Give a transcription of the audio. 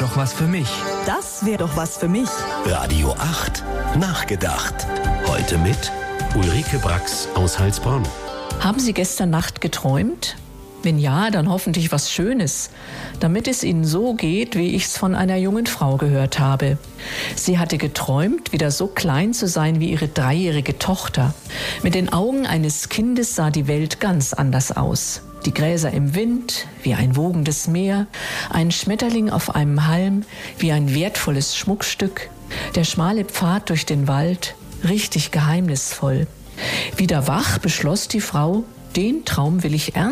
doch was für mich. Das wäre doch was für mich. Radio 8. Nachgedacht. Heute mit Ulrike Brax aus Heilsbronn. Haben Sie gestern Nacht geträumt? Wenn ja, dann hoffentlich was Schönes, damit es Ihnen so geht, wie ich es von einer jungen Frau gehört habe. Sie hatte geträumt, wieder so klein zu sein wie ihre 3-jährige Tochter. Mit den Augen eines Kindes sah die Welt ganz anders aus. Die Gräser im Wind, wie ein wogendes Meer, ein Schmetterling auf einem Halm, wie ein wertvolles Schmuckstück, der schmale Pfad durch den Wald, richtig geheimnisvoll. Wieder wach beschloss die Frau, den Traum will ich ernst